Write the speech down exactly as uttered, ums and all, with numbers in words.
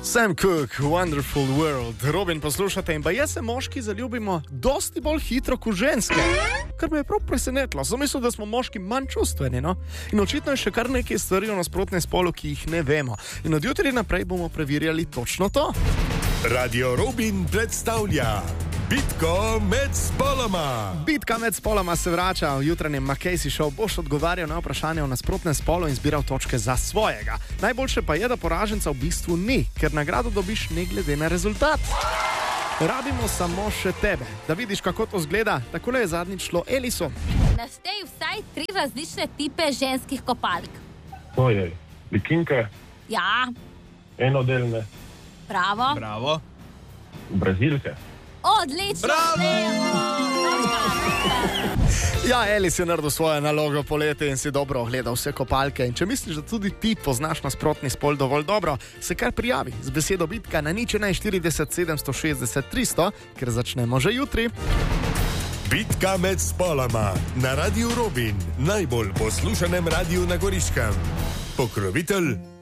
Sam Cooke, Wonderful World. Robin, poslušate in pa jaz se moški zaljubimo dosti bolj hitro kot ženske. Kar me je prav presenetilo. Sem mislil, da smo moški manj čustveni, no? In očitno je še kar nekaj stvari o nasprotnem spolu, ki jih ne vemo. In od jutri naprej bomo preverjali točno to. Radio Robin predstavlja Bitko med spoloma. Bitka med spoloma se vrača. V jutranjem Mackenzie Show boš odgovarjal na vprašanje o nasprotnem spolu in zbiral točke za svojega. Najboljše pa je, da poraženca v bistvu ni, ker nagrado dobiš ne glede na rezultat. Rabimo samo še tebe, da vidiš, kako to zgleda. Takole je zadnjič šlo Elisu. Naštej vsaj tri različne tipe ženskih kopalk. Ojej, bikinke, Ja, enodelne, bravo. Bravo. brazilke. Odlično. Ja, Elis je naredil svojo nalogo poleti in si dobro ogledal vse kopalke. In če misliš, da tudi ti poznaš nasprotni spol dovolj dobro, se kar prijavi z besedo bitka na nič ena štirideset sedemsto šestdeset tristo, ker začnemo že jutri. Bitka med spoloma na Radio Robin, najbolj poslušanem radiju na Goriškem. Pokrovitelj